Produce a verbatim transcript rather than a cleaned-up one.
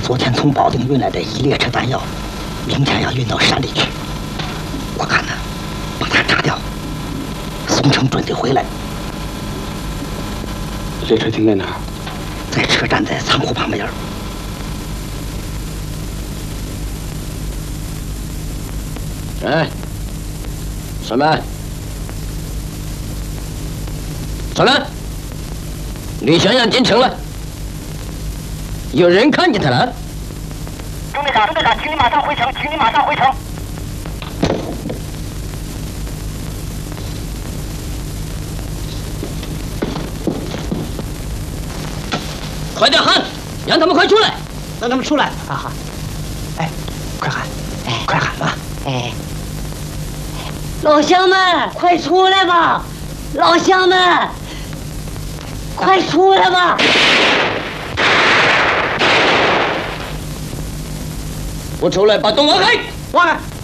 昨天从保定运来的一列车弹药，明天要运到山里去。我看呢，把它炸掉，宋城准得回来。 列车停在哪儿？ 在车站在仓库旁边。 哎，上班。小兰，李祥阳进城了，有人看见他了。 中队长，中队长，请你马上回城，请你马上回城。 快点喊，让他们快出来！ 让他们出来！啊哈！哎，快喊！哎，快喊吧！ 哎，老乡们，快出来吧！老乡们，快出来吧！ 不出来，把洞挖开！ 挖开！